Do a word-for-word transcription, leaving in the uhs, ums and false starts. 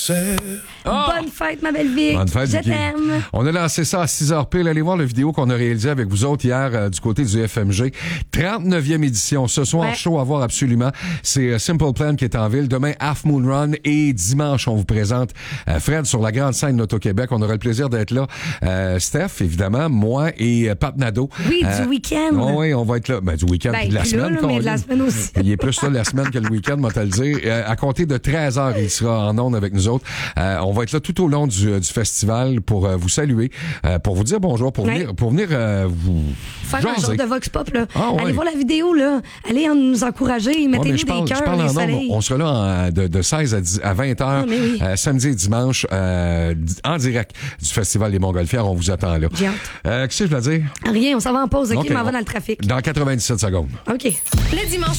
Oh! Bonne fête, ma belle Vic. Bonne fête, Je Vicky. t'aime. On a lancé ça à six heures pile. Allez voir la vidéo qu'on a réalisée avec vous autres hier euh, du côté du F M G. trente-neuvième édition. Ce soir, Ouais. show à voir absolument. C'est euh, Simple Plan qui est en ville. Demain, Half Moon Run. Et dimanche, on vous présente euh, Fred sur la grande scène d'Auto-Québec. On aura le plaisir d'être là. Euh, Steph, évidemment, moi et euh, Pat Nadeau. Oui, Euh, du week-end. oh, oui, on va être là. Ben, du week-end Ben, puis de la plus là, semaine. là, mais de la Colin. semaine aussi. Il est plus là la semaine que le week-end, moi te le dire. Euh, à compter de treize heures, il sera en ondes avec nous autres. Euh, on va être là tout au long du, du festival pour euh, vous saluer, euh, pour vous dire bonjour, pour Ouais. venir, pour venir euh, vous Faire un jaser. genre de vox pop, là. Ah, ouais. Allez voir la vidéo, là. Allez en nous encourager. Ouais, Mettez-nous mais je parle, des je cœurs, parle des en ondes. soleils. On sera là en- de, de seize à, dix à vingt heures, Ah, mais oui. euh, samedi et dimanche, euh, en direct du Festival des Montgolfières. On vous attend là. J'ai hâte. Euh, Qu'est-ce que je dois dire? Rien, on s'en va en pause, OK? OK, Je m'en vais on- dans le trafic. Dans quatre-vingt-dix-sept secondes. OK. Le dimanche